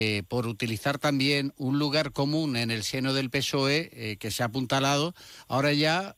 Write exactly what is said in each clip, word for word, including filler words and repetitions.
eh, por utilizar también un lugar común en el seno del P S O E eh, que se ha apuntalado, ahora ya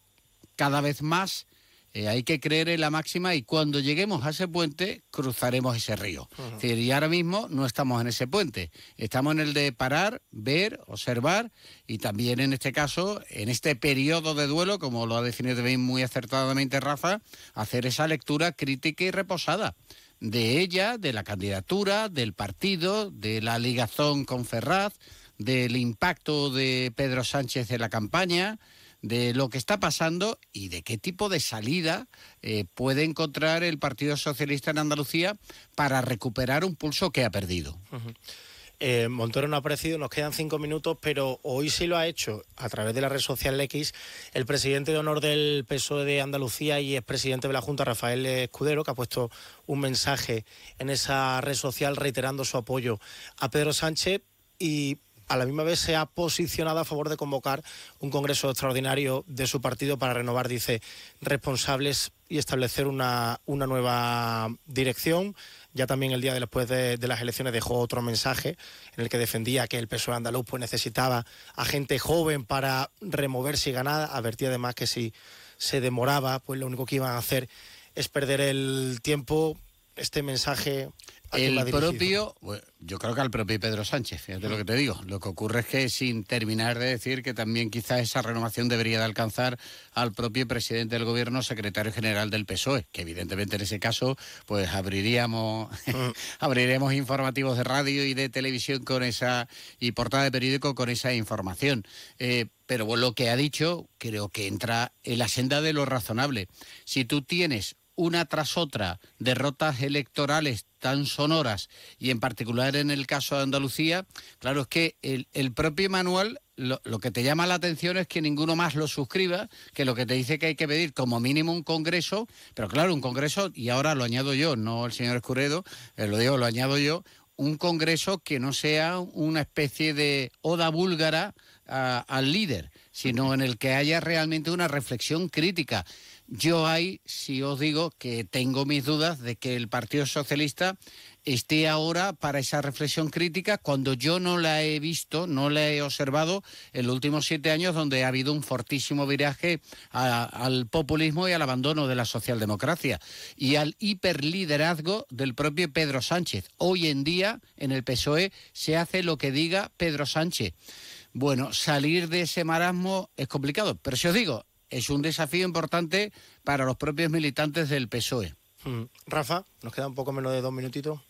cada vez más eh, hay que creer en la máxima y cuando lleguemos a ese puente cruzaremos ese río. Uh-huh. Es decir, y ahora mismo no estamos en ese puente, estamos en el de parar, ver, observar y también en este caso, en este periodo de duelo, como lo ha definido bien muy acertadamente Rafa, hacer esa lectura crítica y reposada de ella, de la candidatura, del partido, de la ligazón con Ferraz, del impacto de Pedro Sánchez en la campaña, de lo que está pasando y de qué tipo de salida eh, puede encontrar el Partido Socialista en Andalucía para recuperar un pulso que ha perdido. Uh-huh. Eh, Montero no ha aparecido, nos quedan cinco minutos, pero hoy sí lo ha hecho a través de la red social X el presidente de honor del P S O E de Andalucía y expresidente de la Junta, Rafael Escudero, que ha puesto un mensaje en esa red social reiterando su apoyo a Pedro Sánchez y a la misma vez se ha posicionado a favor de convocar un congreso extraordinario de su partido para renovar, dice, responsables y establecer una, una nueva dirección. Ya también el día después de, de las elecciones dejó otro mensaje en el que defendía que el P S O E andaluz pues, necesitaba a gente joven para removerse y ganar. Advertía además que si se demoraba, pues lo único que iban a hacer es perder el tiempo. Este mensaje... El propio, bueno, yo creo que al propio Pedro Sánchez, fíjate lo que te digo. Lo que ocurre es que sin terminar de decir que también quizás esa renovación debería de alcanzar al propio presidente del gobierno, secretario general del P S O E, que evidentemente en ese caso pues abriríamos uh-huh. abriríamos informativos de radio y de televisión con esa y portada de periódico con esa información. Eh, pero bueno, lo que ha dicho creo que entra en la senda de lo razonable. Si tú tienes una tras otra derrotas electorales tan sonoras y en particular en el caso de Andalucía, claro es que el, el propio manual lo, lo que te llama la atención es que ninguno más lo suscriba, que lo que te dice que hay que pedir como mínimo un congreso, pero claro, un congreso, y ahora lo añado yo, no el señor Escudero, eh, lo digo, lo añado yo, un congreso que no sea una especie de oda búlgara a, al líder, sino en el que haya realmente una reflexión crítica. Yo ahí sí os digo que tengo mis dudas de que el Partido Socialista esté ahora para esa reflexión crítica cuando yo no la he visto, no la he observado en los últimos siete años donde ha habido un fortísimo viraje a, al populismo y al abandono de la socialdemocracia y al hiperliderazgo del propio Pedro Sánchez. Hoy en día en el P S O E se hace lo que diga Pedro Sánchez. Bueno, salir de ese marasmo es complicado, pero si os digo, es un desafío importante para los propios militantes del P S O E. Hmm. Rafa, nos queda un poco menos de dos minutitos.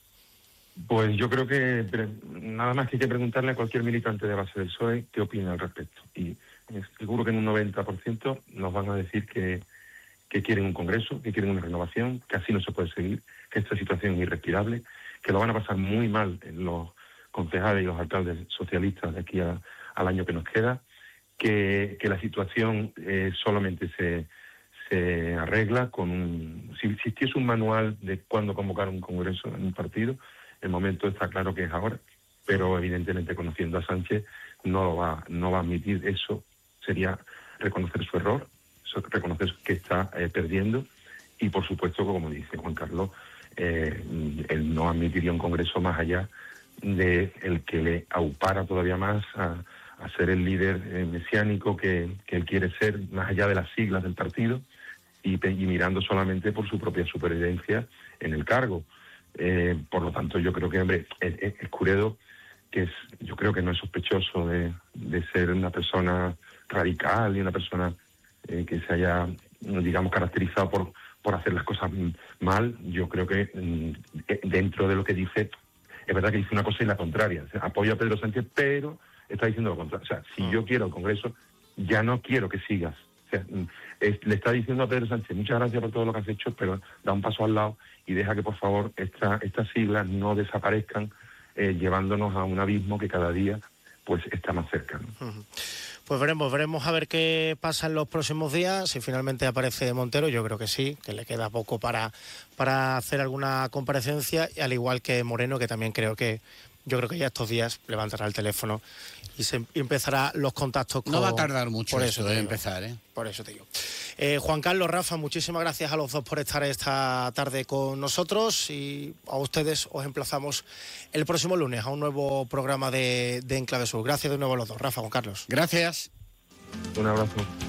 Pues yo creo que nada más que hay que preguntarle a cualquier militante de base del P S O E qué opina al respecto. Y seguro que en un noventa por ciento nos van a decir que, que quieren un congreso, que quieren una renovación, que así no se puede seguir, que esta situación es irrespirable, que lo van a pasar muy mal en los concejales y los alcaldes socialistas de aquí a, al año que nos queda, que, que la situación eh, solamente se, se arregla con un... Si existiese un manual de cuándo convocar un congreso en un partido, el momento está claro que es ahora, pero evidentemente conociendo a Sánchez no lo va, no va a admitir eso. Sería reconocer su error, reconocer que está eh, perdiendo y por supuesto, como dice Juan Carlos, eh, él no admitiría un congreso más allá de el que le aupara todavía más a, a ser el líder eh, mesiánico que, que él quiere ser, más allá de las siglas del partido y, y mirando solamente por su propia supervivencia en el cargo. Eh, por lo tanto, yo creo que, hombre, Escudero, que es, yo creo que no es sospechoso de, de ser una persona radical y una persona eh, que se haya, digamos, caracterizado por, por hacer las cosas mal. Yo creo que mm, dentro de lo que dice, es verdad que dice una cosa y la contraria. O sea, apoyo a Pedro Sánchez, pero está diciendo lo contrario. O sea, si oh. yo quiero el Congreso, ya no quiero que sigas. O sea, es, le está diciendo a Pedro Sánchez, muchas gracias por todo lo que has hecho, pero da un paso al lado y deja que, por favor, esta, estas siglas no desaparezcan, eh, llevándonos a un abismo que cada día pues está más cerca, ¿no? Uh-huh. Pues veremos, veremos a ver qué pasa en los próximos días. Si finalmente aparece Montero, yo creo que sí, que le queda poco para, para hacer alguna comparecencia, al igual que Moreno, que también creo que yo creo que ya estos días levantará el teléfono y se y empezará los contactos con... No va a tardar mucho por eso te de digo. empezar, ¿eh? Por eso te digo. Eh, Juan Carlos, Rafa, muchísimas gracias a los dos por estar esta tarde con nosotros y a ustedes os emplazamos el próximo lunes a un nuevo programa de, de Enclave Sur. Gracias de nuevo a los dos. Rafa, Juan Carlos. Gracias. Un abrazo.